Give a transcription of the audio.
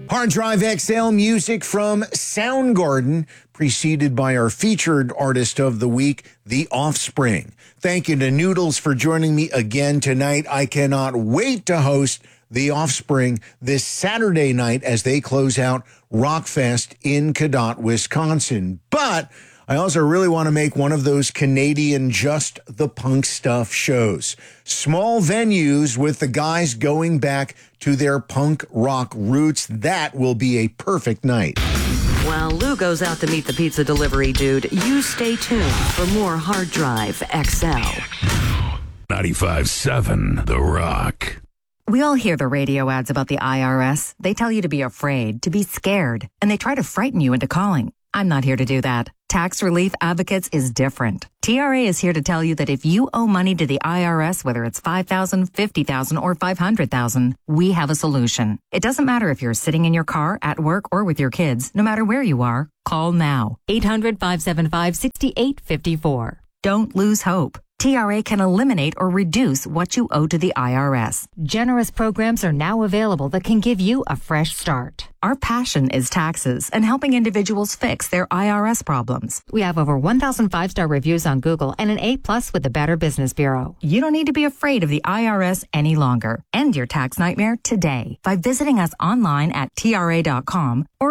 Hard Drive XL music from Soundgarden, preceded by our featured artist of the week, The Offspring. Thank you to Noodles for joining me again tonight. I cannot wait to host The Offspring this Saturday night as they close out Rockfest in Cadott, Wisconsin. But I also really want to make one of those Canadian Just the Punk Stuff shows. Small venues with the guys going back to their punk rock roots. That will be a perfect night. While Lou goes out to meet the pizza delivery dude, you stay tuned for more Hard Drive XL. 95.7 The Rock. We all hear the radio ads about the IRS. They tell you to be afraid, to be scared, and they try to frighten you into calling. I'm not here to do that. Tax Relief Advocates is different. TRA is here to tell you that if you owe money to the IRS, whether it's $5,000, $50,000, or $500,000, we have a solution. It doesn't matter if you're sitting in your car, at work, or with your kids. No matter where you are, call now. 800-575-6854. Don't lose hope. TRA can eliminate or reduce what you owe to the IRS. Generous programs are now available that can give you a fresh start. Our passion is taxes and helping individuals fix their IRS problems. We have over 1,000 5-star reviews on Google and an A+ with the Better Business Bureau. You don't need to be afraid of the IRS any longer. End your tax nightmare today by visiting us online at TRA.com or